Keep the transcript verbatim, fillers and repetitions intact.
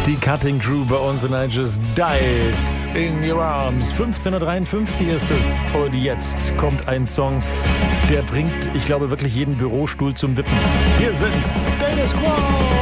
Die Cutting Crew bei uns in I Just Died in Your Arms. fünfzehn Uhr dreiundfünfzig ist es. Und jetzt kommt ein Song, der bringt, ich glaube, wirklich jeden Bürostuhl zum Wippen. Hier sind Status Quo.